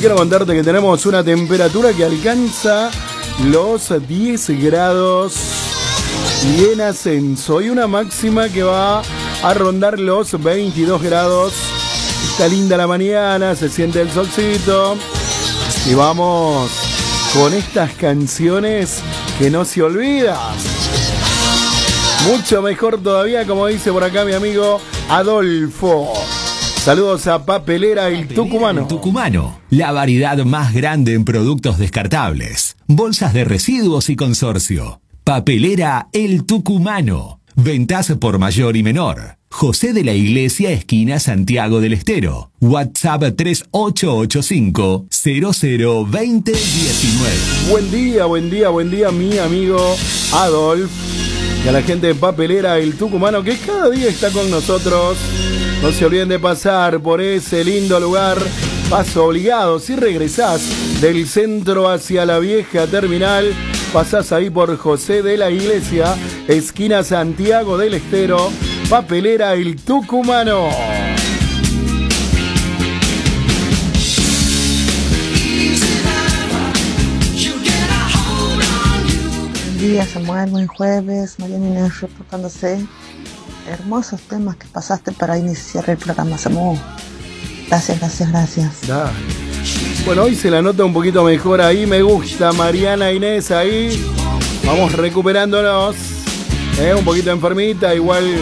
quiero contarte que tenemos una temperatura que alcanza los 10 grados y en ascenso. Y una máxima que va a rondar los 22 grados. Está linda la mañana, se siente el solcito. Y vamos con estas canciones que no se olvidan. Mucho mejor todavía, como dice por acá mi amigo Adolfo. Saludos a Papelera El Tucumano. El Tucumano, la variedad más grande en productos descartables, bolsas de residuos y consorcio. Papelera El Tucumano. Ventas por mayor y menor. José de la Iglesia, esquina Santiago del Estero. WhatsApp 3885-002019. Buen día, mi amigo Adolf. Y a la gente de Papelera El Tucumano que cada día está con nosotros. No se olviden de pasar por ese lindo lugar. Paso obligado. Si regresás del centro hacia la vieja terminal, pasás ahí por José de la Iglesia, esquina Santiago del Estero. Papelera El Tucumano. Buen día, Samuel, buen jueves. Mariana Inés reportándose. Hermosos temas que pasaste para iniciar el programa, Samuel. Gracias. Dale. Bueno, hoy se la nota un poquito mejor ahí. Me gusta Mariana Inés ahí. Vamos recuperándonos. Un poquito enfermita, igual